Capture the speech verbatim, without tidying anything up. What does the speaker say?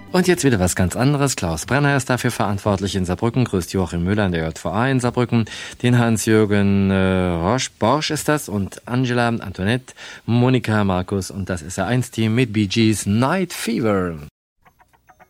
Und jetzt wieder was ganz anderes. Klaus Brenner ist dafür verantwortlich in Saarbrücken. Grüßt Joachim Müller in der J V A in Saarbrücken. Den Hans-Jürgen äh, Roche-Borsch ist das. Und Angela, Antoinette, Monika, Markus. Und das ist der eins Team mit Bee Gees Night Fever.